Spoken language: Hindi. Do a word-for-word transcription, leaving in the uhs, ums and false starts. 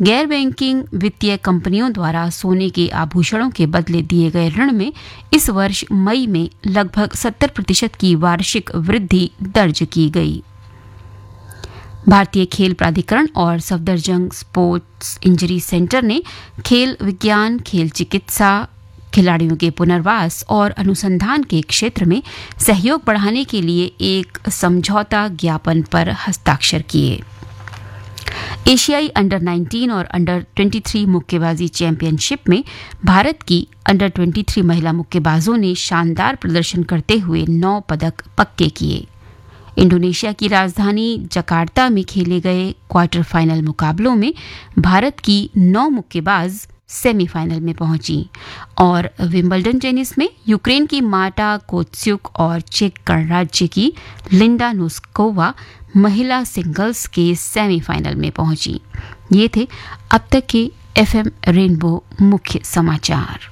गैर बैंकिंग वित्तीय कंपनियों द्वारा सोने के आभूषणों के बदले दिए गए ऋण में इस वर्ष मई में लगभग सत्तर प्रतिशत की वार्षिक वृद्धि दर्ज की गई। भारतीय खेल प्राधिकरण और सफदरजंग स्पोर्ट्स इंजरी सेंटर ने खेल विज्ञान, खेल चिकित्सा, खिलाड़ियों के पुनर्वास और अनुसंधान के क्षेत्र में सहयोग बढ़ाने के लिए एक समझौता ज्ञापन पर हस्ताक्षर किए। एशियाई अंडर नाइनटीन और अंडर तेईस मुक्केबाजी चैंपियनशिप में भारत की अंडर तेईस महिला मुक्केबाजों ने शानदार प्रदर्शन करते हुए नौ पदक पक्के किए। इंडोनेशिया की राजधानी जकार्ता में खेले गए क्वार्टर फाइनल मुकाबलों में भारत की नौ मुक्केबाज सेमीफाइनल में पहुंची और विंबलडन टेनिस में यूक्रेन की मार्टा कोत्स्युक और चेक गणराज्य की लिंडा नोस्कोवा महिला सिंगल्स के सेमीफाइनल में पहुंची। ये थे अब तक के एफएम रेनबो मुख्य समाचार।